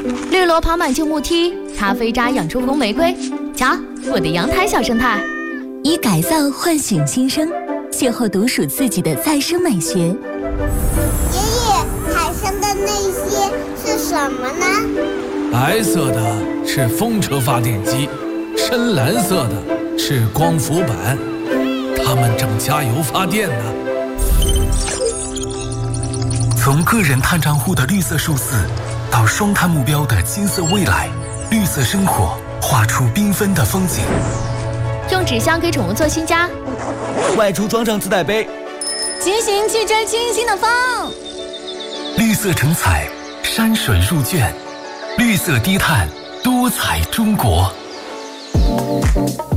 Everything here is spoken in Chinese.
绿萝跑满旧木梯，咖啡渣养出红玫瑰。瞧，我的阳台小生态。 以改造唤醒新生，邂逅独属自己的再生美学。 爷爷，海上的那些是什么呢？ 白色的是风车发电机，深蓝色的是光伏板，它们正加油发电呢。 从个人碳账户的绿色数字，到双碳目标的金色未来，绿色生活画出缤纷的风景。 用纸箱给宠物做新家， 外出装上自带杯， 骑行去追清新的风。 绿色成彩，山水入卷，绿色低碳，多彩中国。